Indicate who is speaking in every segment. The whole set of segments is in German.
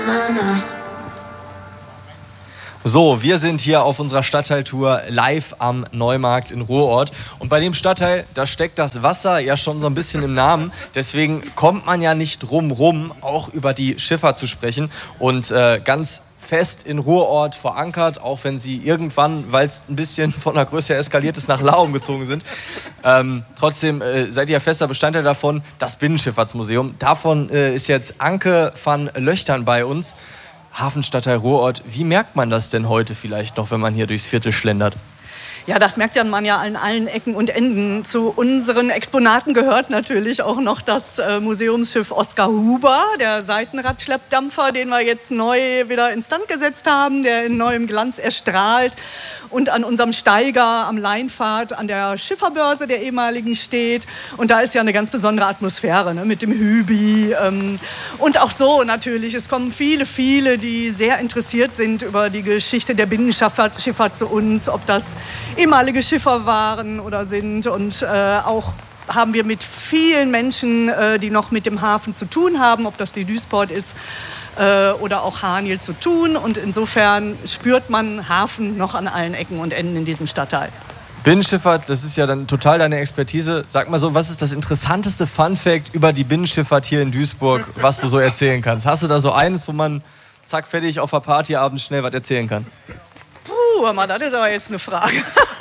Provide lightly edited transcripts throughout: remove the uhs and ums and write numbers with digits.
Speaker 1: So, wir sind hier auf unserer Stadtteiltour live am Neumarkt in Ruhrort. Und bei dem Stadtteil, da steckt das Wasser ja schon so ein bisschen im Namen. Deswegen kommt man ja nicht drum rum, auch über die Schifffahrt zu sprechen. Und ganz fest in Ruhrort verankert, auch wenn sie irgendwann, weil es ein bisschen von der Größe her eskaliert ist, nach Laum gezogen sind. Trotzdem seid ihr ja fester Bestandteil davon, das Binnenschifffahrtsmuseum. Davon ist jetzt Anke van Löchtern bei uns. Hafenstadtteil Ruhrort. Wie merkt man das denn heute vielleicht noch, wenn man hier durchs Viertel schlendert?
Speaker 2: Ja, das merkt ja man ja an allen Ecken und Enden. Zu unseren Exponaten gehört natürlich auch noch das Museumsschiff Oskar Huber, der Seitenradschleppdampfer, den wir jetzt neu wieder instand gesetzt haben, der in neuem Glanz erstrahlt und an unserem Steiger am Leinpfad an der Schifferbörse der ehemaligen steht. Und da ist ja eine ganz besondere Atmosphäre, ne, mit dem Hübi. Und auch so natürlich, es kommen viele, die sehr interessiert sind über die Geschichte der Binnenschifffahrt zu uns, ob das ehemalige Schiffer waren oder sind. Und auch haben wir mit vielen Menschen, die noch mit dem Hafen zu tun haben, ob das die Duisport ist oder auch Haniel, zu tun. Und insofern spürt man Hafen noch an allen Ecken und Enden in diesem Stadtteil.
Speaker 1: Binnenschifffahrt, das ist ja dann total deine Expertise. Sag mal so, was ist das interessanteste Funfact über die Binnenschifffahrt hier in Duisburg, was du so erzählen kannst? Hast du da so eines, wo man zack, fertig auf der Party abends schnell was erzählen kann?
Speaker 2: Puh, hör mal, das ist aber jetzt eine Frage.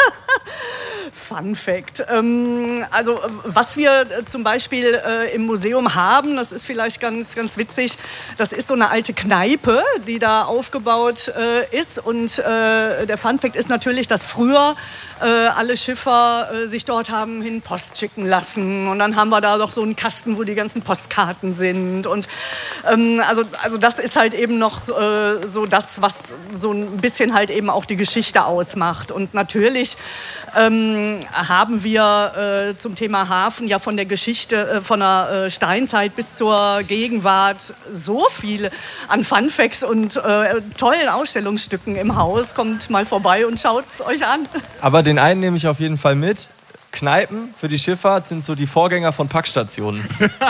Speaker 2: Fun Fact. Also was wir zum Beispiel im Museum haben, das ist vielleicht ganz witzig, das ist so eine alte Kneipe, die da aufgebaut ist. Und der Fun Fact ist natürlich, dass früher alle Schiffer sich dort haben hin Post schicken lassen. Und dann haben wir da doch so einen Kasten, wo die ganzen Postkarten sind. Und also das ist halt eben noch so das, was so ein bisschen halt eben auch die Geschichte ausmacht. Und natürlich haben wir zum Thema Hafen ja von der Geschichte von der Steinzeit bis zur Gegenwart so viel an Funfacts und tollen Ausstellungsstücken im Haus. Kommt mal vorbei und schaut es euch an.
Speaker 1: Aber den einen nehme ich auf jeden Fall mit. Kneipen für die Schifffahrt sind so die Vorgänger von Packstationen.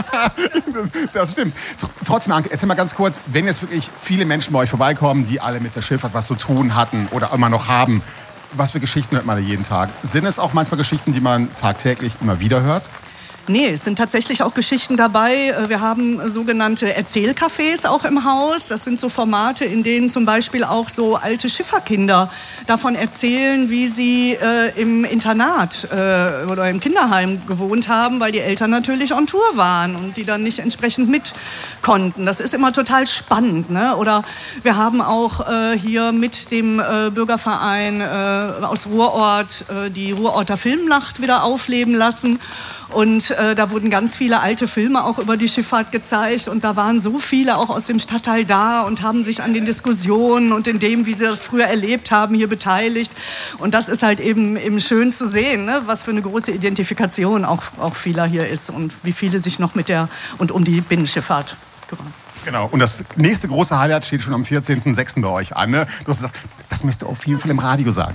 Speaker 3: Das stimmt. Trotzdem, Anke, erzähl mal ganz kurz, wenn jetzt wirklich viele Menschen bei euch vorbeikommen, die alle mit der Schifffahrt was zu tun hatten oder immer noch haben, was für Geschichten hört man da jeden Tag? Sind es auch manchmal Geschichten, die man tagtäglich immer wieder hört?
Speaker 2: Nee, es sind tatsächlich auch Geschichten dabei. Wir haben sogenannte Erzählcafés auch im Haus. Das sind so Formate, in denen zum Beispiel auch so alte Schifferkinder davon erzählen, wie sie im Internat oder im Kinderheim gewohnt haben, weil die Eltern natürlich on Tour waren und die dann nicht entsprechend mit konnten. Das ist immer total spannend, ne? Oder wir haben auch hier mit dem Bürgerverein aus Ruhrort die Ruhrorter Filmnacht wieder aufleben lassen. Und da wurden ganz viele alte Filme auch über die Schifffahrt gezeigt. Und da waren so viele auch aus dem Stadtteil da und haben sich an den Diskussionen und in dem, wie sie das früher erlebt haben, hier beteiligt. Und das ist halt eben schön zu sehen, ne? Was für eine große Identifikation auch vieler hier ist und wie viele sich noch mit der und um die Binnenschifffahrt kümmern.
Speaker 3: Genau, und das nächste große Highlight steht schon am 14.06. bei euch an. Ne? Du hast gesagt, das müsst ihr auf jeden Fall im Radio sagen.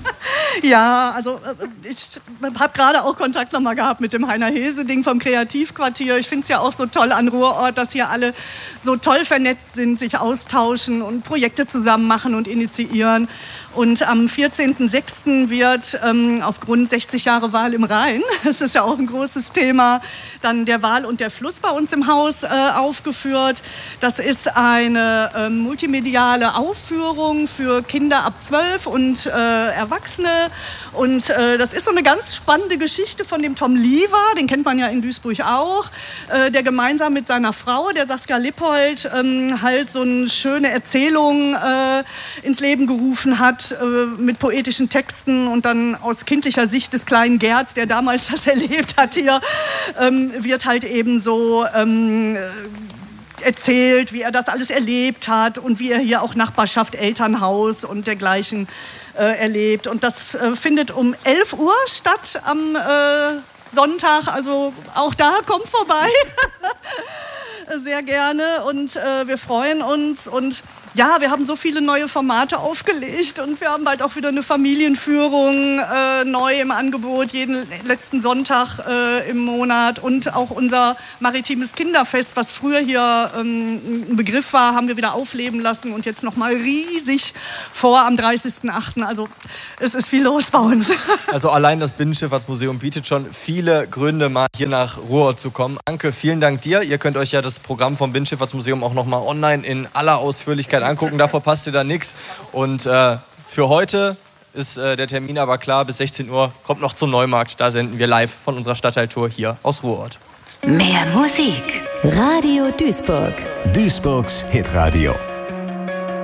Speaker 2: Ja, also ich habe gerade auch Kontakt nochmal gehabt mit dem Heiner Hese-Ding vom Kreativquartier. Ich finde es ja auch so toll an Ruhrort, dass hier alle so toll vernetzt sind, sich austauschen und Projekte zusammen machen und initiieren. Und am 14.06. wird aufgrund 60 Jahre Wahl im Rhein, das ist ja auch ein großes Thema, dann der Wal und der Fluss bei uns im Haus aufgeführt. Das ist eine multimediale Aufführung für Kinder ab 12 und Erwachsene. Und das ist so eine ganz spannende Geschichte von dem Tom Lever, den kennt man ja in Duisburg auch, der gemeinsam mit seiner Frau, der Saskia Lippold, halt so eine schöne Erzählung ins Leben gerufen hat, mit poetischen Texten und dann aus kindlicher Sicht des kleinen Gerds, der damals das erlebt hat hier, wird halt eben so erzählt, wie er das alles erlebt hat und wie er hier auch Nachbarschaft, Elternhaus und dergleichen erlebt. Und das findet um 11 Uhr statt am Sonntag, also auch da kommt vorbei. sehr gerne und wir freuen uns. Und ja, wir haben so viele neue Formate aufgelegt und wir haben bald auch wieder eine Familienführung neu im Angebot, jeden letzten Sonntag im Monat. Und auch unser maritimes Kinderfest, was früher hier ein Begriff war, haben wir wieder aufleben lassen und jetzt noch mal riesig vor am 30.08. Also es ist viel los bei uns.
Speaker 1: Also allein das Binnenschifffahrtsmuseum bietet schon viele Gründe, mal hier nach Ruhrort zu kommen. Anke, vielen Dank dir. Ihr könnt euch ja das Programm vom Binnenschifffahrtsmuseum auch noch mal online in aller Ausführlichkeit angucken. Davor passt ihr da nichts. Und für heute ist der Termin aber klar. Bis 16 Uhr kommt noch zum Neumarkt. Da senden wir live von unserer Stadtteiltour hier aus Ruhrort.
Speaker 4: Mehr Musik. Radio Duisburg.
Speaker 5: Duisburgs Hitradio.